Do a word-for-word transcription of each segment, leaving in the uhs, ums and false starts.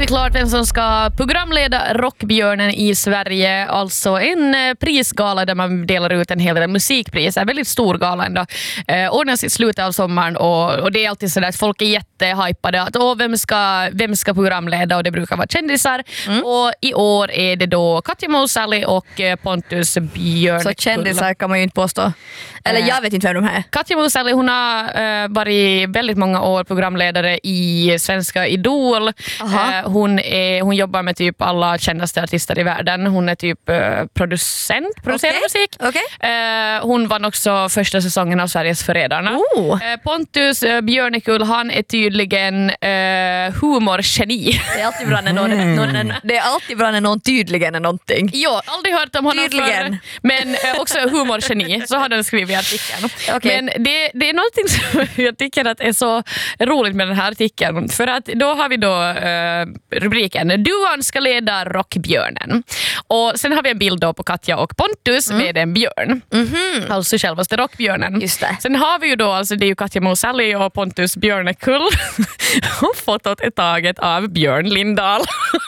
blivit klart vem som ska programleda Rockbjörnen i Sverige. Alltså en prisgala där man delar ut en hel del musikpriser. En väldigt stor gala ändå. Eh, ordnas i slutet av sommaren och, och det är alltid så där att folk är jättehypade. Att, åh, vem, ska, vem ska programleda? Och det brukar vara kändisar. Mm. Och i år är det då Katja Mousali och Pontus Björnekull. Så kändisar kan man ju inte påstå. Eller jag vet inte vem de här. Katja Mousali, hon har eh, varit väldigt många år programledare i Svenska Idol. Eh, hon, är, hon jobbar med typ alla kändaste artister i världen. Hon är typ eh, producent, producerar okay. musik. Okay. Eh, hon vann också första säsongen av Sveriges Förrädarna. Oh. Eh, Pontus eh, Björnekull, han är tydligen eh, humorgeni. Det är alltid bra när någon, mm. någon, det är alltid bra när någon tydligen är någonting. Ja, aldrig hört om honom tydligen. För, men eh, också humorgeni, så har den skrivit i artikeln. Okay. Men det, det är någonting som jag tycker att är så roligt med den här artikeln. För att då har vi då eh, rubriken Duon ska leda Rockbjörnen. Och sen har vi en bild då på Katja och Pontus mm. med en björn. Mm-hmm. Alltså självaste Rockbjörnen. Just det. Sen har vi ju då, alltså det är ju Katja Mousali och Pontus Björnekull. Och fotot är taget av Björn Lindahl.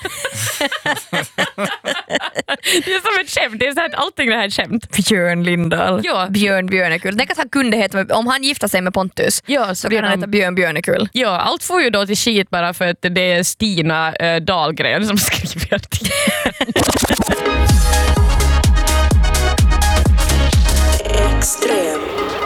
Det är som ett skämt. Det är så här att allting det här är ett skämt. Björn Lindahl. Ja. Björn Björnekull. Tänk att han kunde heta, om han gifter sig med Pontus, ja, så, så kan han heta Björn Björnekull. Ja, allt får ju då till skit bara för att det är Stina äh, Dahlgren som skriver artikeln. Extrem.